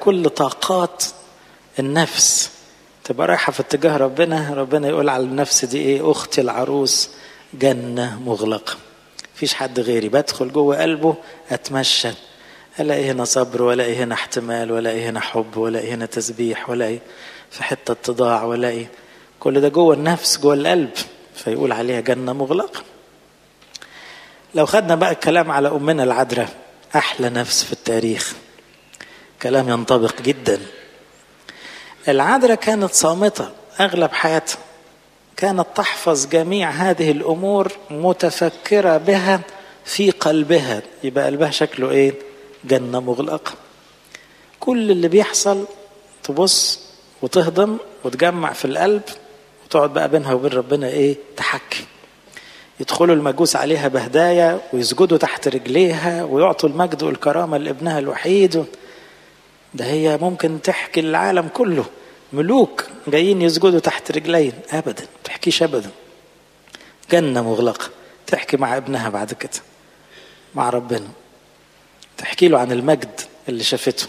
كل طاقات النفس، تبقى رايحة في اتجاه ربنا. ربنا يقول على النفس دي ايه؟ اختي العروس جنة مغلقة، مفيش حد غيري. بدخل جوه قلبه اتمشى، الاقي هنا صبر، والاقي هنا احتمال، والاقي هنا حب، والاقي هنا تسبيح، والاقي في حتة اتضاع، والاقي كل ده جوه النفس جوه القلب، فيقول عليها جنة مغلقة. لو خدنا بقى الكلام على أمنا العذراء، أحلى نفس في التاريخ، كلام ينطبق جدا. العذراء كانت صامتة أغلب حياتها، كانت تحفظ جميع هذه الأمور متفكرة بها في قلبها. يبقى قلبها شكله إيه؟ جنة مغلقة. كل اللي بيحصل تبص وتهضم وتجمع في القلب، وتقعد بقى بينها وبين ربنا إيه؟ تحكي. يدخلوا المجوس عليها بهدايا ويسجدوا تحت رجليها ويعطوا المجد والكرامة لابنها الوحيد. ده هي ممكن تحكي العالم كله، ملوك جايين يسجدوا تحت رجلين، أبدا ما تحكيش أبدا. جنة مغلقة، تحكي مع ابنها بعد كده مع ربنا، تحكي له عن المجد اللي شافته،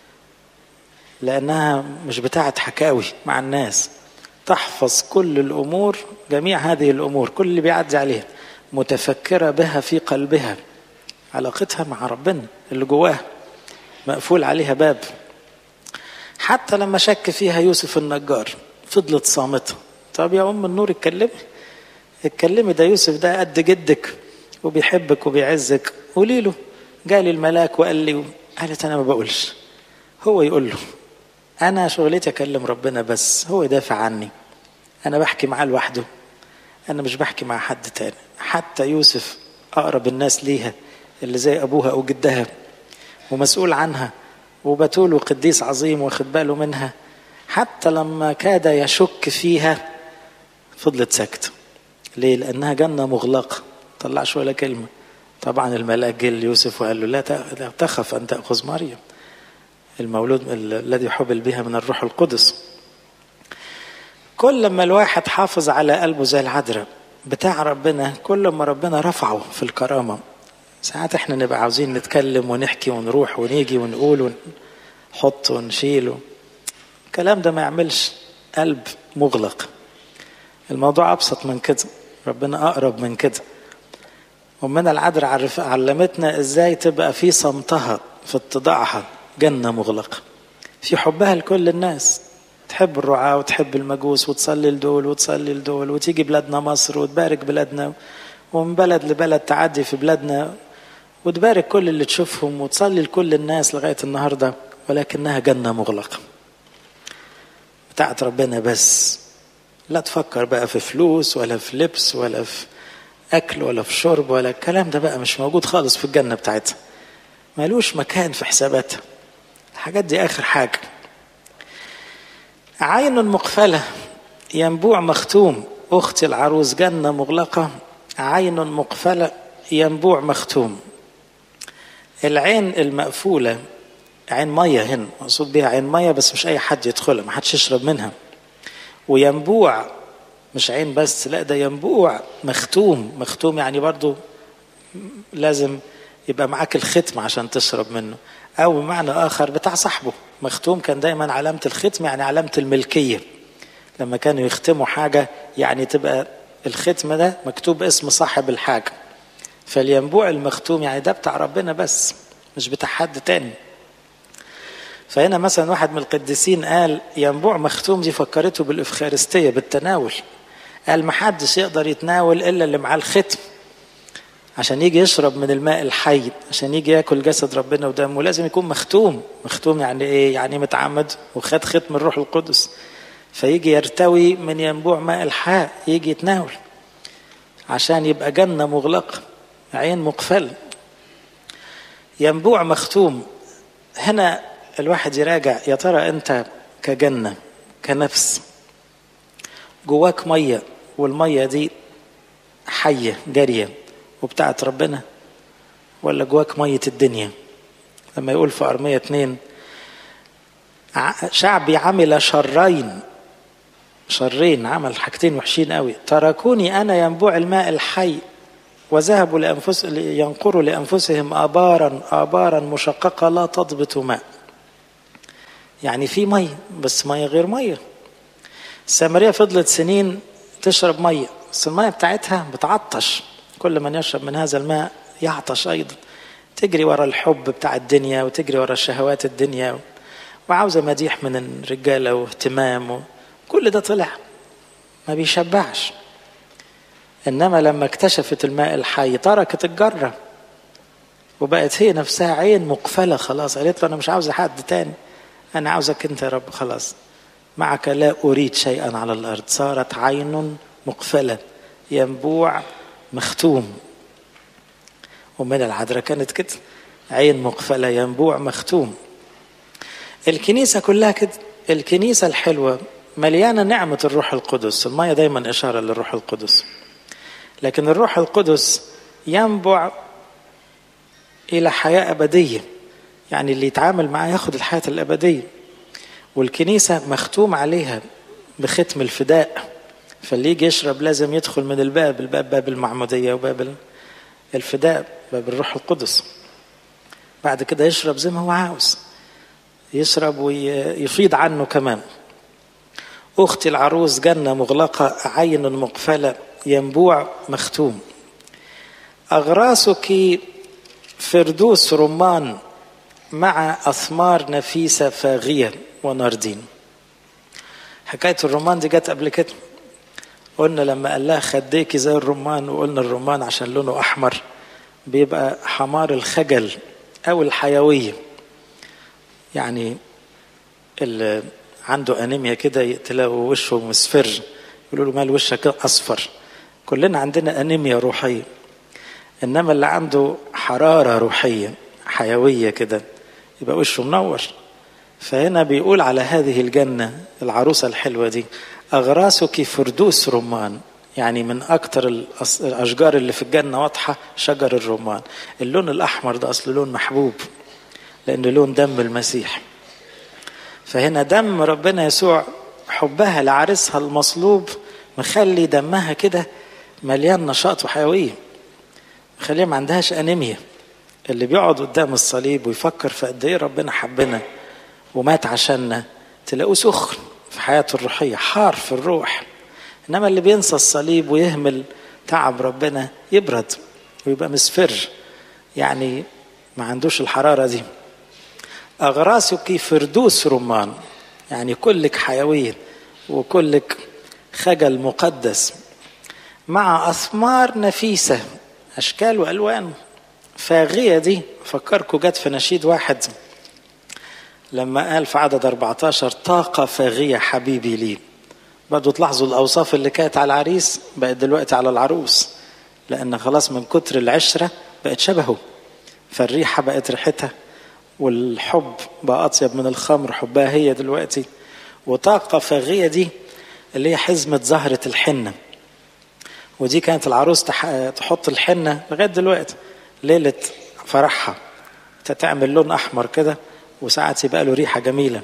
لأنها مش بتاعت حكاوي مع الناس، تحفظ كل الأمور، جميع هذه الأمور، كل اللي بيعدي عليها متفكرة بها في قلبها. علاقتها مع ربنا اللي جواها مقفول عليها باب. حتى لما شك فيها يوسف النجار فضلت صامتة. طب يا أم النور اتكلمي، ده يوسف ده قد جدك وبيحبك وبيعزك، قولي له. جالي الملاك وقال لي، قالت أنا ما بقولش، هو يقول له. أنا شغلتي أكلم ربنا بس، هو يدافع عني، أنا بحكي معاه لوحده، أنا مش بحكي مع حد تاني. حتى يوسف أقرب الناس ليها، اللي زي أبوها أو جدها ومسؤول عنها وبتول وقديس عظيم واخد باله منها، حتى لما كاد يشك فيها فضلت ساكتة. ليه؟ لأنها جنة مغلقة، طلعش ولا كلمة. طبعا الملاك جه ليوسف وقال له لا تخف أن تأخذ مريم، المولود الذي حبل بها من الروح القدس. كل ما الواحد حافظ على قلبه زي العذراء بتاع ربنا، كل ما ربنا رفعه في الكرامة. ساعات احنا نبقى عاوزين نتكلم ونحكي ونروح ونيجي ونقول ونحط ونشيل، الكلام ده ما يعملش قلب مغلق. الموضوع أبسط من كده، ربنا أقرب من كده. ومن العذراء علمتنا ازاي تبقى في صمتها في اتضاعها جنة مغلقة، في حبها لكل الناس، تحب الرعاة وتحب المجوس وتصلي لدول وتصلي لدول، وتيجي بلادنا مصر وتبارك بلادنا، ومن بلد لبلد تعدي في بلادنا وتبارك كل اللي تشوفهم وتصلي لكل الناس لغاية النهاردة. ولكنها جنة مغلقة بتاعت ربنا بس، لا تفكر بقى في فلوس ولا في لبس ولا في أكل ولا في شرب، ولا الكلام ده بقى مش موجود خالص في الجنة بتاعتها، مالوش مكان في حساباتها. الحاجات دي آخر حاجة. عين مقفلة، ينبوع مختوم، أختي العروس جنة مغلقة، عين مقفلة، ينبوع مختوم. العين المقفولة عين مية، هنا مقصود بها عين مية، بس مش أي حد يدخلها، ما حدش يشرب منها. وينبوع مش عين بس، لا ده ينبوع مختوم. مختوم يعني برضو لازم يبقى معاك الختم عشان تشرب منه، أو بمعنى آخر بتاع صاحبه. مختوم كان دايما علامة الختم يعني علامة الملكية، لما كانوا يختموا حاجة يعني تبقى الختم ده مكتوب اسم صاحب الحاجة. فالينبوع المختوم يعني ده بتاع ربنا بس، مش بتاع حد تاني. فهنا مثلا واحد من القديسين قال ينبوع مختوم، دي فكرته بالإفخارستية، بالتناول. قال ما حدش يقدر يتناول إلا اللي معاه الختم، عشان يجي يشرب من الماء الحي، عشان يجي ياكل جسد ربنا ودمه لازم يكون مختوم. مختوم يعني ايه؟ يعني متعمد وخد ختم الروح القدس، فيجي يرتوي من ينبوع ماء الحياة، يجي يتناول عشان يبقى جنة مغلقة، عين مقفل، ينبوع مختوم. هنا الواحد يراجع، يا ترى انت كجنة كنفس جواك مية، والمية دي حية جارية وبتاعت ربنا، ولا جواك مية الدنيا؟ لما يقول في أرمية 2 شعبي عمل شرين، عمل حاجتين وحشين قوي، تركوني أنا ينبوع الماء الحي وذهبوا ينقروا لأنفسهم آبارا مشققة لا تضبط ماء. يعني في مية بس مية غير مية. السامرية فضلت سنين تشرب مية، بس المية بتاعتها بتعطش، كل من يشرب من هذا الماء يعطش أيضا. تجري ورا الحب بتاع الدنيا وتجري ورا شهوات الدنيا وعاوزة مديح من الرجالة واهتمام، كل ده طلع ما بيشبعش. إنما لما اكتشفت الماء الحي تركت الجرة وبقت هي نفسها عين مقفلة خلاص. قالت له أنا مش عاوزة حد تاني، أنا عاوزك أنت يا رب، خلاص معك لا أريد شيئا على الأرض. صارت عين مقفلة، ينبوع مختوم. ومن العذراء كانت كده، عين مقفلة ينبوع مختوم. الكنيسة كلها كده، الكنيسة الحلوة مليانة نعمة الروح القدس. المية دايما إشارة للروح القدس، لكن الروح القدس ينبع إلى حياة أبدية، يعني اللي يتعامل معاه ياخد الحياة الأبدية. والكنيسة مختوم عليها بختم الفداء، فاللي يجي يشرب لازم يدخل من الباب، باب المعمودية وباب الفداء، باب الروح القدس. بعد كده يشرب زي ما هو عاوز، يشرب ويفيض عنه كمان. أختي العروس جنة مغلقة، عين مقفلة، ينبوع مختوم. أغراسك فردوس رمان مع أثمار نفيسة فاغية وناردين. حكاية الرمان دي جت قبل كده، قلنا لما قال لها خديكي زي الرمان، وقلنا الرمان عشان لونه أحمر بيبقى حمار الخجل أو الحيوية. يعني اللي عنده أنيميا كده تلاقوا وشه مصفر، يقولوا له مال وشك أصفر. كلنا عندنا أنيميا روحية، إنما اللي عنده حرارة روحية حيوية كده يبقى وشه منور. فهنا بيقول على هذه الجنة العروسة الحلوة دي أغراسك فردوس رمان، يعني من أكتر الأشجار اللي في الجنة واضحة شجر الرمان. اللون الأحمر ده أصل لون محبوب، لأنه لون دم المسيح. فهنا دم ربنا يسوع حبها لعرسها المصلوب مخلي دمها كده مليان نشاط وحيوية، مخليها ما عندهاش أنيميا. اللي بيقعد قدام الصليب ويفكر في قد ايه ربنا حبنا ومات عشاننا تلاقوه سخن في حياته الروحية، حار في الروح. إنما اللي بينسى الصليب ويهمل تعب ربنا يبرد ويبقى مصفر، يعني ما عندوش الحرارة دي. أغراسك فردوس رمان، يعني كلك حيوية وكلك خجل مقدس، مع أثمار نفيسة، أشكال وألوان فاغية. دي فكركوا جت في نشيد واحد لما قال في عدد 14 طاقة فاغية حبيبي لي. برضو تلاحظوا الأوصاف اللي كانت على العريس بقت دلوقتي على العروس، لأن خلاص من كتر العشرة بقت شبهه، فالريحة بقت ريحتها، والحب بقى أطيب من الخمر حبها هي دلوقتي. وطاقة فاغية دي اللي هي حزمة زهرة الحنة، ودي كانت العروس تحط الحنة لغاية دلوقتي ليلة فرحها، تتعمل لون أحمر كده وساعات يبقى له ريحة جميلة.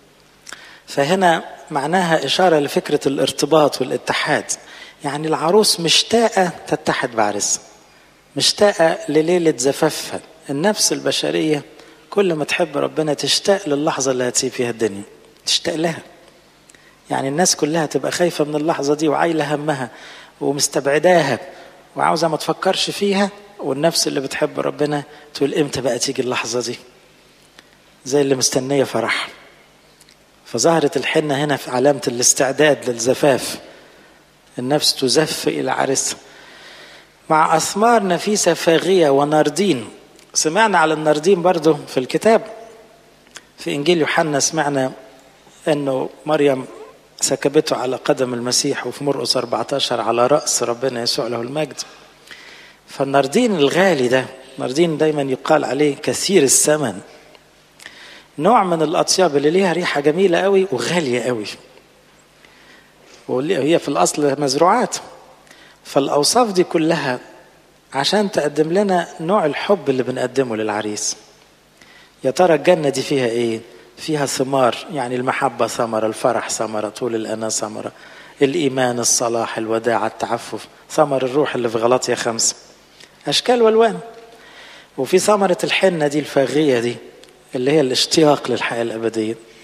فهنا معناها إشارة لفكرة الارتباط والاتحاد، يعني العروس مشتاقة تتحد بعرسها، مشتاقة لليلة زفافها. النفس البشرية كل ما تحب ربنا تشتاق للحظة اللي هتسيب فيها الدنيا، تشتاق لها. يعني الناس كلها تبقى خايفة من اللحظة دي وعايلة همها ومستبعداها وعاوزة ما تفكرش فيها، والنفس اللي بتحب ربنا تقول امتى بقى تيجي اللحظة دي، زي اللي مستنية فرح. فظهرة الحنة هنا في علامة الاستعداد للزفاف، النفس تزف إلى عرسها. مع أثمار نفيسة فاغية وناردين. سمعنا على الناردين برضو في الكتاب، في إنجيل يوحنا سمعنا أنه مريم سكبته على قدم المسيح، وفي مرقس 14 على رأس ربنا يسوع له المجد. فالناردين الغالي ده، ناردين دايما يقال عليه كثير الثمن، نوع من الأطياب اللي ليها ريحة جميلة قوي وغالية قوي، وهي في الأصل مزروعات. فالأوصاف دي كلها عشان تقدم لنا نوع الحب اللي بنقدمه للعريس. يا ترى الجنة دي فيها إيه؟ فيها ثمار، يعني المحبة ثمرة، الفرح ثمرة، طول الأنا ثمرة، الإيمان، الصلاح، الوداع، التعفف، ثمر الروح اللي في غلاطيا 5، أشكال والوان. وفي ثمرة الحنة دي الفاغية دي اللي هي الاشتياق للحياة الأبدية.